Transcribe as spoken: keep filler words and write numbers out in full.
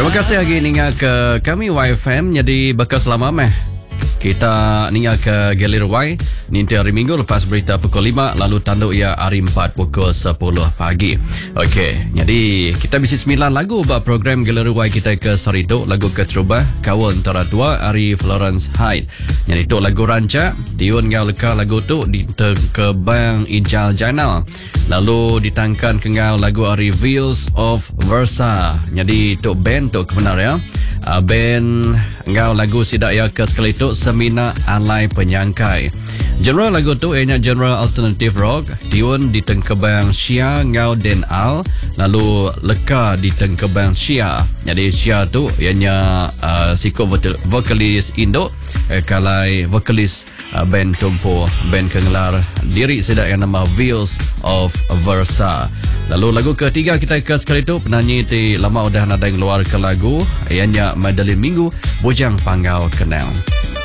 Terima kasih lagi ninga ke kami Y F M. Jadi bekas lama meh kita ninga ke Galeri Y nanti hari Minggu lepas berita pukul lima, lalu tanduk ia hari empat pukul sepuluh pagi. Okey, jadi kita bisi sembilan lagu buat program Galeri Y kita ke Sarito. Lagu ke Terubah Kawan Antara Dua Ari Florence Hyde. Jadi tu lagu rancak Diun ngau leka lagu tu di ke Bang Ijal Jainal. Lalu ditangkan ke ngau lagu Ari Wheels of Versa. Jadi tu band tu kebenar ya. Uh, band ngau lagu sidak ya ke sekali tu Semina Alai Penyangkai. Genre lagu tu ianya genre alternative rock. Diun di tengkebang Syia ngau Den Al, lalu leka di tengkebang Syia. Jadi Syia tu ianya uh, siko vokalis Indo, eh, kalai vokalis uh, band tumpu band kengelar diri sidak yang nama Wheels of Versa. Lalu lagu ketiga kita ke sekali tu penyanyi ti lama udah nada yang keluar ke lagu ianya Madeline Minggu Bujang Panggau Kenal.